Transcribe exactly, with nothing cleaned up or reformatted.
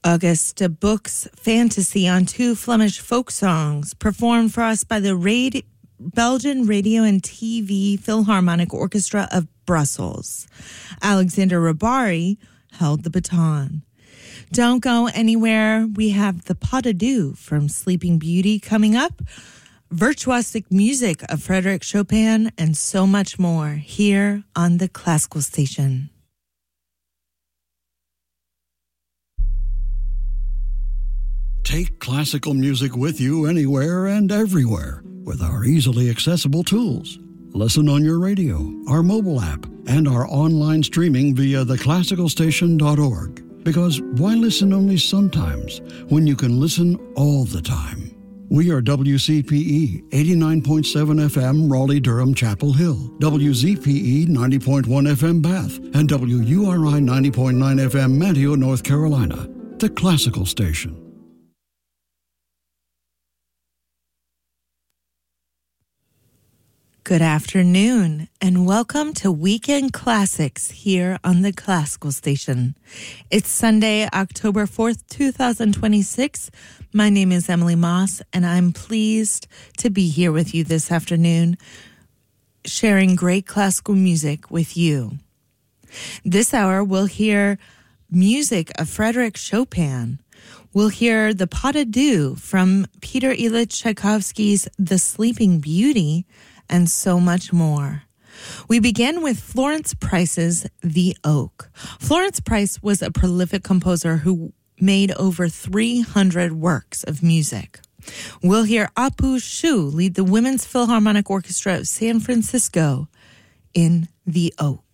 Augusta Book's Fantasy on two Flemish folk songs, performed for us by the Radi- Belgian Radio and T V Philharmonic Orchestra of Brussels. Alexander Rabari held the baton. Don't go anywhere. We have the Pas de Deux from Sleeping Beauty coming up, virtuosic music of Frédéric Chopin, and so much more here on the Classical Station. Take classical music with you anywhere and everywhere with our easily accessible tools. Listen on your radio, our mobile app, and our online streaming via the classical station dot org. Because why listen only sometimes when you can listen all the time? We are W C P E eighty-nine point seven F M Raleigh-Durham Chapel Hill, W Z P E ninety point one F M Bath, and W U R I ninety point nine F M Manteo, North Carolina, the classical station. Good afternoon, and welcome to Weekend Classics here on the Classical Station. It's Sunday, October fourth, twenty twenty-six. My name is Emily Moss, and I'm pleased to be here with you this afternoon, sharing great classical music with you. This hour, we'll hear music of Frédéric Chopin. We'll hear the Pas de Deux from Peter Ilyich Tchaikovsky's The Sleeping Beauty, and so much more. We begin with Florence Price's The Oak. Florence Price was a prolific composer who made over three hundred works of music. We'll hear Apu Shu lead the Women's Philharmonic Orchestra of San Francisco in The Oak.